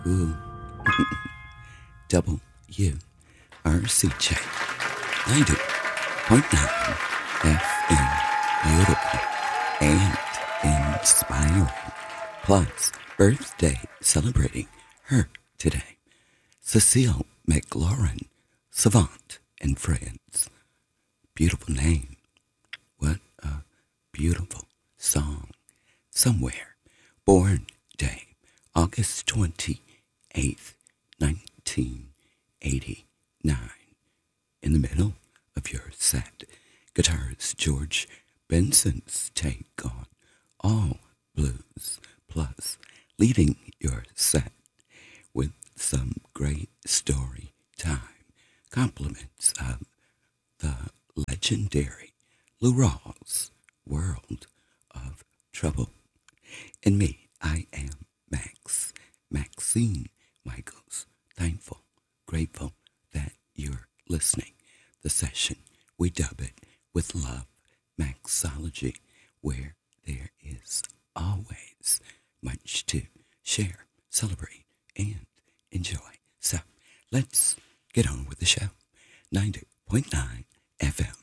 Ooh, WRCJ 90.9 FM. Beautiful and inspiring. Plus, birthday celebrating her today. Cecile McLaurin, Savant and Friends. Beautiful name. What a beautiful song. Somewhere. Born day, August 28th, 1989. In the middle of your set, guitarist George Benson's take on all blues, plus leading your set with some great story time. Compliments of the legendary Lou Rawls, World of Trouble. And me, I am Maxine Michaels. Thankful, grateful that you're listening. The session, we dub it with love, Maxology, where there is always much to share, celebrate, and enjoy. So let's get on with the show. 90.9 FM.